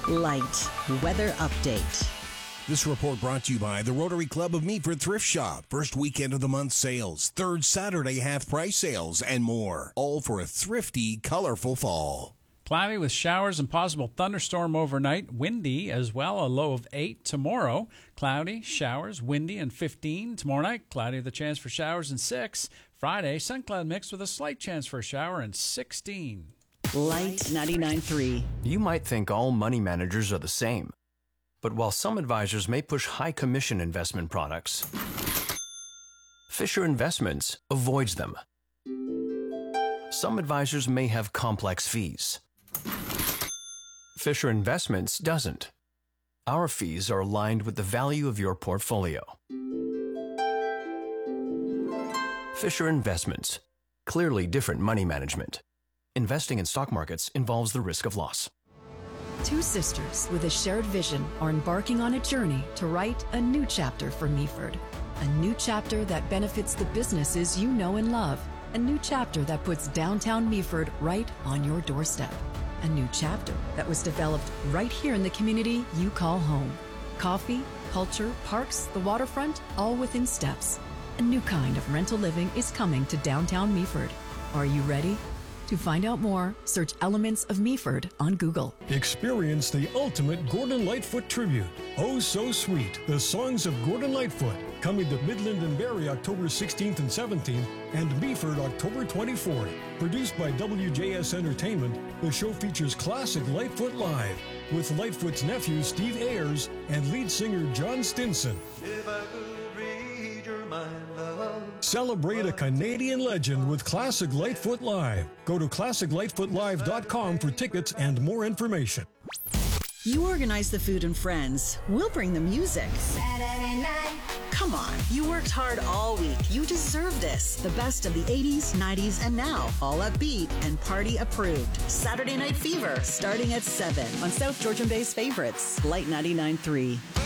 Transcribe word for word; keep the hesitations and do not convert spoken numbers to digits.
Light weather update. This report brought to you by the Rotary Club of Meaford Thrift Shop. First weekend of the month sales, third Saturday half-price sales, and more. All for a thrifty, colorful fall. Cloudy with showers and possible thunderstorm overnight. Windy as well, a low of eight. Tomorrow, cloudy, showers, windy, and fifteen. Tomorrow night, cloudy with a chance for showers and six. Friday, sun cloud mix with a slight chance for a shower and sixteen. Light ninety-nine point three. You might think all money managers are the same. But while some advisors may push high commission investment products, Fisher Investments avoids them. Some advisors may have complex fees. Fisher Investments doesn't. Our fees are aligned with the value of your portfolio. Fisher Investments. Clearly different money management. Investing in stock markets involves the risk of loss. Two sisters with a shared vision are embarking on a journey to write a new chapter for Meaford. A new chapter that benefits the businesses you know and love. A new chapter that puts downtown Meaford right on your doorstep. A new chapter that was developed right here in the community you call home. Coffee, culture, parks, the waterfront, all within steps. A new kind of rental living is coming to downtown Meaford. Are you ready? To find out more, search Elements of Meaford on Google. Experience the ultimate Gordon Lightfoot tribute. Oh So Sweet, the songs of Gordon Lightfoot. Coming to Midland and Barrie October sixteenth and seventeenth and Meaford October twenty-fourth. Produced by W J S Entertainment, the show features classic Lightfoot live with Lightfoot's nephew Steve Ayers and lead singer John Stinson. If I could read your mind, love. Celebrate a Canadian legend with Classic Lightfoot Live. Go to classic lightfoot live dot com for tickets and more information. You organize the food and friends. We'll bring the music. Saturday night. Come on, you worked hard all week. You deserve this. The best of the eighties, nineties, and now. All upbeat and party approved. Saturday Night Fever, starting at seven on South Georgian Bay's favorites. Light ninety-nine point three.